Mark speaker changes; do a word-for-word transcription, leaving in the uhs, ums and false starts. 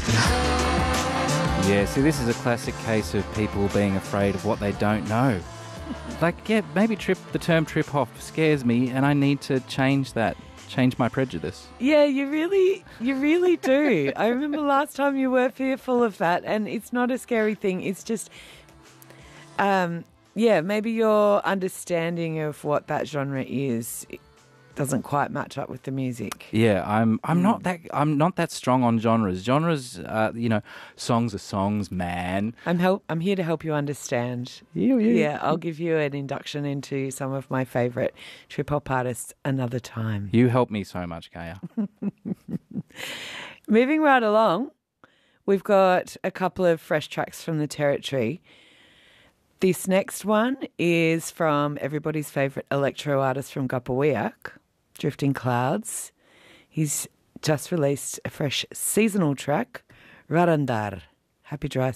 Speaker 1: Yeah, see, this is a classic case of people being afraid of what they don't know. Like, yeah, maybe trip the term trip-hop scares me, and I need to change that, change my prejudice.
Speaker 2: Yeah, you really, you really do. I remember last time you were fearful of that, and it's not a scary thing. It's just, um, yeah, maybe your understanding of what that genre is doesn't quite match up with the music.
Speaker 1: Yeah, I'm I'm not that I'm not that strong on genres. Genres, uh, you know, songs are songs, man.
Speaker 2: I'm help. I'm here to help you understand.
Speaker 1: Yeah, yeah.
Speaker 2: Yeah, I'll give you an induction into some of my favourite trip hop artists another time.
Speaker 1: You help me so much, Kaya.
Speaker 2: Moving right along, we've got a couple of fresh tracks from the territory. This next one is from everybody's favourite electro artist from Gapawiak, Drifting Clouds. He's just released a fresh seasonal track, Radandar. Happy dry